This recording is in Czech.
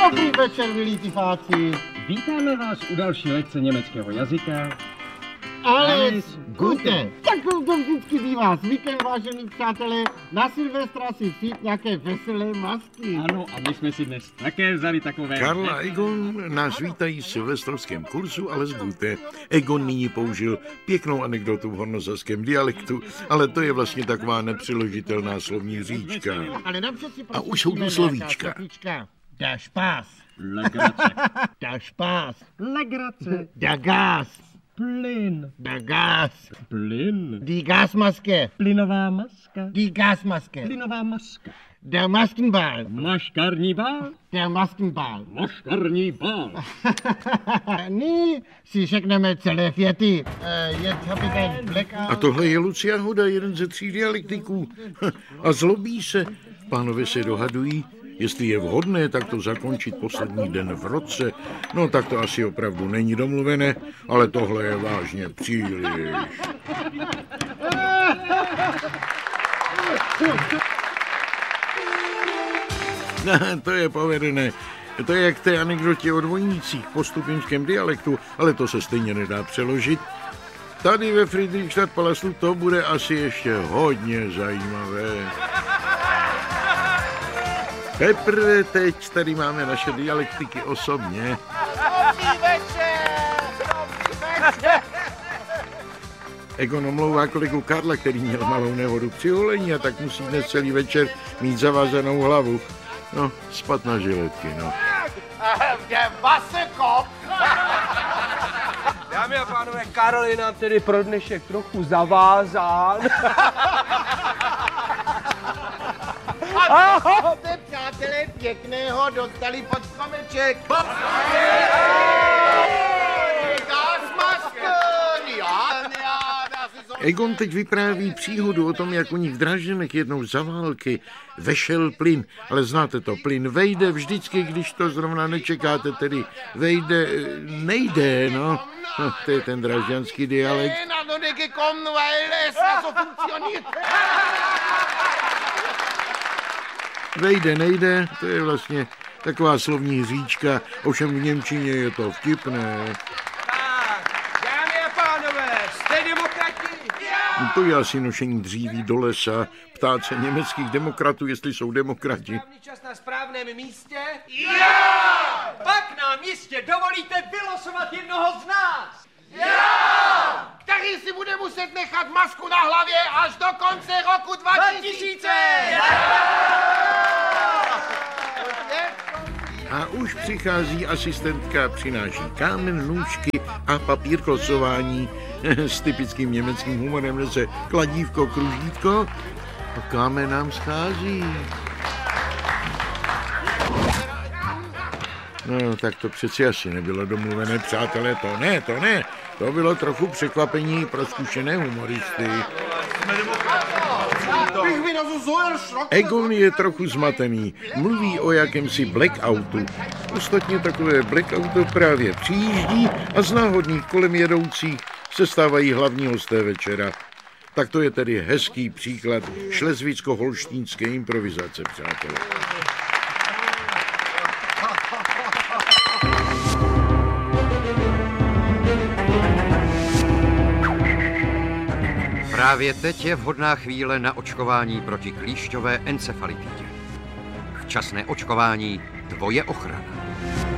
Dobrý večer, milí tyfáci. Vítáme vás u další lekce německého jazyka. Alles Gute. Tak to vždycky bývá zvykem, vážení přátelé. Na Silvestra si vzít nějaké veselé masky. Ano, a my jsme si dnes také vzali takové... Karl a Egon nás vítají v silvestrovském kurzu Alles Gute. Egon nyní použil pěknou anekdotu v hornosaském dialektu, ale to je vlastně taková nepřeložitelná slovní říčka. Ale napřed si A už jsou tu slovíčka. Der Spaß. Legrace. Der Spaß. Legrace. Der Gas. Plyn. Der Gas. Plyn. Die Gasmaske. Plynová maska. Die Gasmaske. Plynová maska. Der Maskenball. Maškarní bál. Der Maskenball. Maškarní bál. Nyní si řekneme celé věty. Je kapitán Blackout. A tohle je Lucia Hoda, jeden ze 3 dialektiků. A zlobí se. Pánové se dohadují, jestli je vhodné takto zakončit poslední den v roce. No tak to asi opravdu není domluvené, ale tohle je vážně příliš. To je povedené. To je jak té anekdotě o dvojnících po stupňském dialektu, ale to se stejně nedá přeložit. Tady ve Friedrichstadtpalastu to bude asi ještě hodně zajímavé. Teprve teď tady máme naše dialektiky osobně. Dobrý večer! Dobrý večer! Egon omlouvá kolegu Karla, který měl malou nehodu při holení a tak musí dnes celý večer mít zavázanou hlavu. No, spat na žiletky, no. Der Wasserkopf! Dámy a pánové, Karol je nám tedy pro dnešek trochu zavázán. Te přátelé pěkného dostali pod stromeček. Egon teď vypráví příhodu o tom, jak u nich v Drážďanech jednou za války vešel plyn. Ale znáte to, plyn vejde vždycky, když to zrovna nečekáte, tedy vejde, nejde, no. To je ten drážďanský dialekt. Vejde, nejde, to je vlastně taková slovní říčka, ovšem v němčině je to vtipné. Dámy a pánové, jste demokrati? To je asi nošení dříví do lesa, ptát se německých demokratů, jestli jsou demokrati. Správný čas na správném místě? Já! Pak nám jistě dovolíte vylosovat jednoho z nás. Já! Který si bude muset nechat masku na hlavě až do konce roku 2000! A už přichází asistentka, přináší kámen, nůžky a papír k losování. S typickým německým humorem nese kladívko, kružítko a kámen nám schází. No, tak to přeci asi nebylo domluvené, přátelé, to ne. To bylo trochu překvapení pro zkušené humoristy. Egon je trochu zmatený, mluví o jakémsi blackoutu. Ostatně takové blackouto právě přijíždí a z náhodných kolem jedoucích se stávají hlavní hosté večera. Tak to je tedy hezký příklad šlezvicko-holštínské improvizace, přátelé. Právě teď je vhodná chvíle na očkování proti klíšťové encefalitidě. Včasné očkování, tvoje ochrana.